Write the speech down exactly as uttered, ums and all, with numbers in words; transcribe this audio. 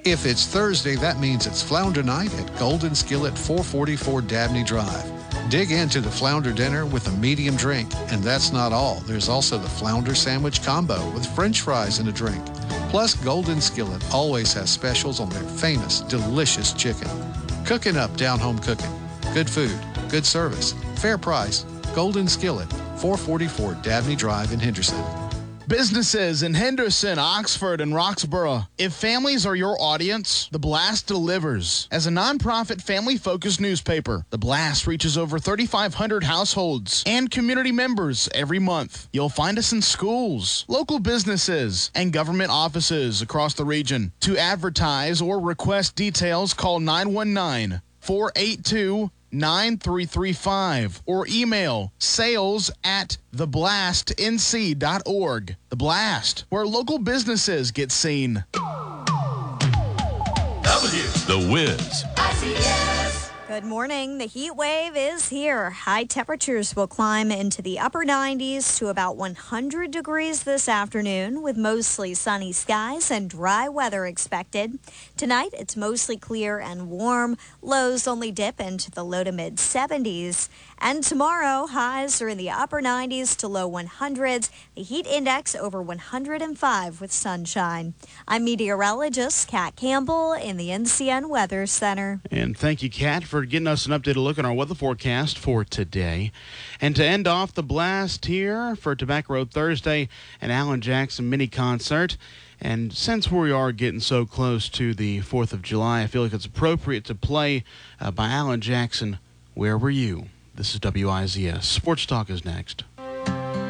If it's Thursday, that means it's Flounder Night at Golden Skillet, four forty-four Dabney Drive. Dig into the Flounder dinner with a medium drink, and that's not all. There's also the Flounder Sandwich Combo with French fries and a drink. Plus, Golden Skillet always has specials on their famous, delicious chicken. Cooking up down-home cooking. Good food, good service, fair price. Golden Skillet, four forty-four Dabney Drive in Henderson. Businesses in Henderson, Oxford, and Roxborough. If families are your audience, The Blast delivers. As a nonprofit, family-focused newspaper, The Blast reaches over thirty-five hundred households and community members every month. You'll find us in schools, local businesses, and government offices across the region. To advertise or request details, call nine one nine, four eight two, nine three three five or email sales at the blast n c dot org. The Blast, where local businesses get seen. W. The Wiz. I C S. Good morning. The heat wave is here. High temperatures will climb into the upper nineties to about one hundred degrees this afternoon, with mostly sunny skies and dry weather expected. Tonight, it's mostly clear and warm. Lows only dip into the low to mid seventies. And tomorrow, highs are in the upper nineties to low hundreds. The heat index over one hundred five with sunshine. I'm meteorologist Kat Campbell in the N C N Weather Center. And thank you, Kat, for getting us an updated look at our weather forecast for today. And to end off the Blast here for Tobacco Road Thursday, an Alan Jackson mini concert. And since we are getting so close to the fourth of July, I feel like it's appropriate to play uh, by Alan Jackson, Where Were You? This is W I Z S. Sports Talk is next.